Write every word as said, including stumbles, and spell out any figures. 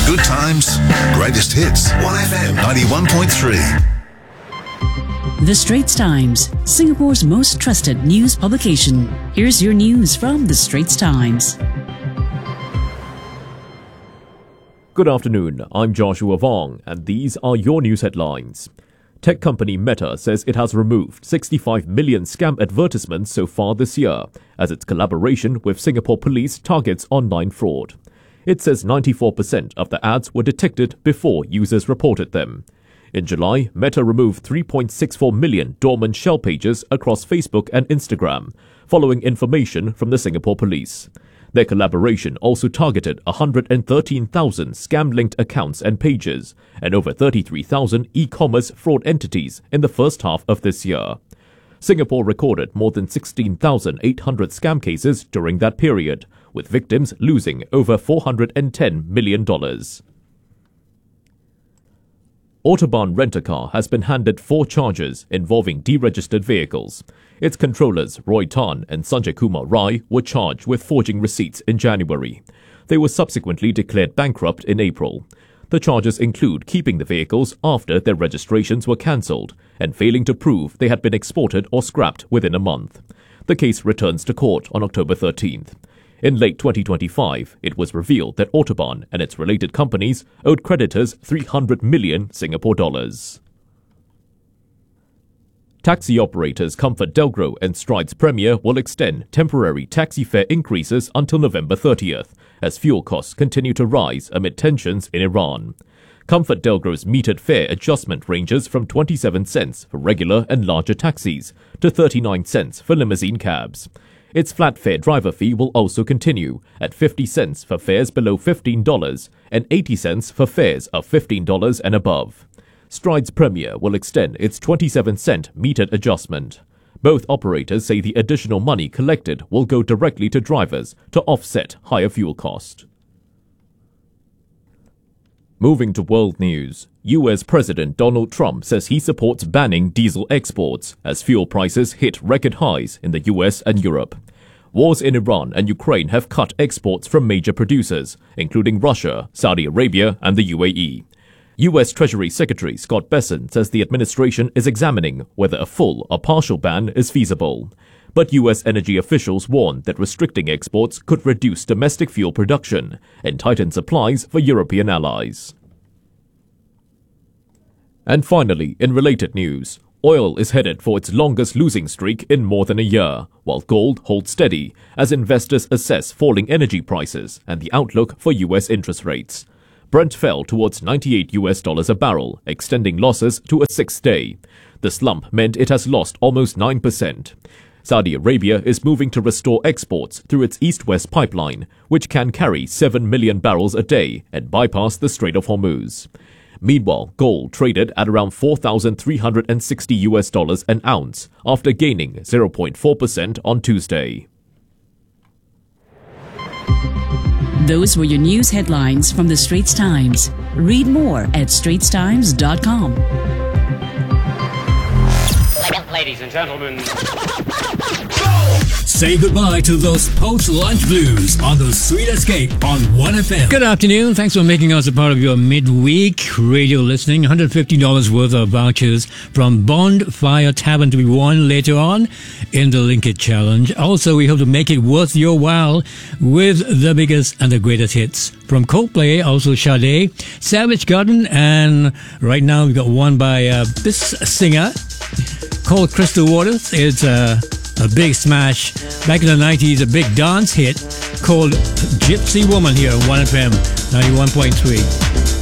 Good times, greatest hits. one F M ninety-one point three. The Straits Times, Singapore's most trusted news publication. Here's your news from The Straits Times. Good afternoon, I'm Joshua Vong, and these are your news headlines. Tech company Meta says it has removed sixty-five million scam advertisements so far this year, as its collaboration with Singapore Police targets online fraud. It says ninety-four percent of the ads were detected before users reported them. In July, Meta removed three point six four million dormant shell pages across Facebook and Instagram, following information from the Singapore Police. Their collaboration also targeted one hundred thirteen thousand scam-linked accounts and pages, and over thirty-three thousand e-commerce fraud entities in the first half of this year. Singapore recorded more than sixteen thousand eight hundred scam cases during that period, with victims losing over four hundred ten million dollars. Autobahn Rent-A-Car has been handed four charges involving deregistered vehicles. Its controllers Roy Tan and Sanjay Kumar Rai were charged with forging receipts in January. They were subsequently declared bankrupt in April. The charges include keeping the vehicles after their registrations were cancelled and failing to prove they had been exported or scrapped within a month. The case returns to court on October thirteenth. In late twenty twenty-five, it was revealed that Autobahn and its related companies owed creditors three hundred million Singapore dollars. Taxi operators ComfortDelGro and Strides Premier will extend temporary taxi fare increases until November thirtieth, as fuel costs continue to rise amid tensions in Iran. ComfortDelGro's metered fare adjustment ranges from twenty-seven cents for regular and larger taxis to thirty-nine cents for limousine cabs. Its flat fare driver fee will also continue at fifty cents for fares below fifteen dollars and eighty cents for fares of fifteen dollars and above. Strides Premier will extend its twenty-seven cent metered adjustment. Both operators say the additional money collected will go directly to drivers to offset higher fuel cost. Moving to world news, U S President Donald Trump says he supports banning diesel exports as fuel prices hit record highs in the U S and Europe. Wars in Iran and Ukraine have cut exports from major producers, including Russia, Saudi Arabia, and the U A E. U S Treasury Secretary Scott Bessent says the administration is examining whether a full or partial ban is feasible. But U S energy officials warn that restricting exports could reduce domestic fuel production and tighten supplies for European allies. And finally, in related news, oil is headed for its longest losing streak in more than a year, while gold holds steady as investors assess falling energy prices and the outlook for U S interest rates. Brent fell towards ninety-eight U S dollars a barrel, extending losses to a sixth day. The slump meant it has lost almost nine percent. Saudi Arabia is moving to restore exports through its East-West pipeline, which can carry seven million barrels a day and bypass the Strait of Hormuz. Meanwhile, gold traded at around four thousand three hundred sixty U S dollars an ounce after gaining zero point four percent on Tuesday. Those were your news headlines from The Straits Times. Read more at straits times dot com. Ladies and gentlemen, say goodbye to those post-lunch blues on the Sweet Escape on one F M. Good afternoon. Thanks for making us a part of your midweek radio listening. one hundred fifty dollars worth of vouchers from Bonfire Tavern to be won later on in the Linkage Challenge. Also, we hope to make it worth your while with the biggest and the greatest hits from Coldplay, also Sade, Savage Garden, and right now we've got one by uh, this singer called Crystal Waters. It's uh, a big smash back in the nineties, a big dance hit called Gypsy Woman here on one F M ninety-one point three.